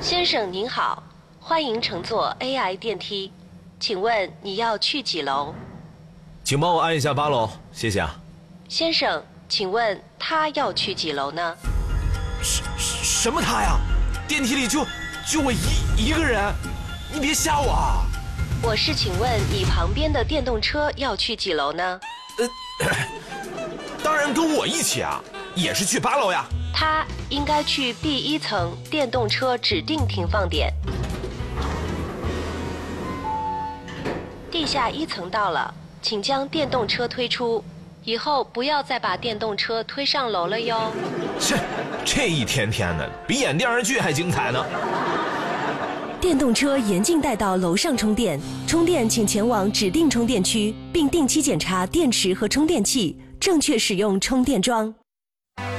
先生您好，欢迎乘坐 AI 电梯，请问你要去几楼？ 请帮我按一下8楼，谢谢啊。 先生，请问他要去几楼呢？ 什么他呀？电梯里就我一个人，你别吓我啊！ 我是请问你旁边的电动车要去几楼呢？ 当然跟我一起啊，也是去8楼呀。 他应该去 B1层电动车指定停放点。地下1层到了，请将电动车推出，以后不要再把电动车推上楼了哟。 这一天天的比演电视剧还精彩呢。 电动车严禁带到楼上充电，充电请前往指定充电区，并定期检查电池和充电器，正确使用充电桩。